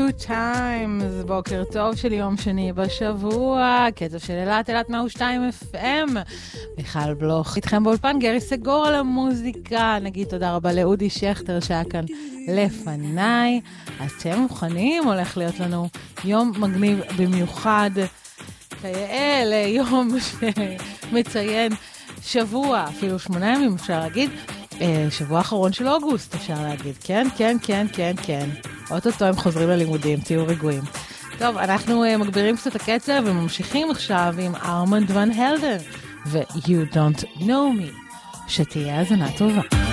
Good Times, בוקר טוב של יום שני בשבוע, קצב של אלת 102 FM, מיכל בלוך איתכם באולפן, גרי סגור על המוזיקה, נגיד תודה רבה לאודי שכטר שהיה כאן לפניי. אז אתם מוכנים? הולך להיות לנו יום מגניב במיוחד, כיאה ליום שמציין שבוע, אפילו 8 ימים אפשר להגיד, שבוע האחרון של אוגוסט אפשר להגיד, כן, כן, כן, כן, כן. אוטוטו הם חוזרים ללימודים, תהיו רגועים. טוב, אנחנו מגבירים קצת הקצב וממשיכים עכשיו עם ארמנד ון הלדן ו-You Don't Know Me. שתהיה האזנה טובה.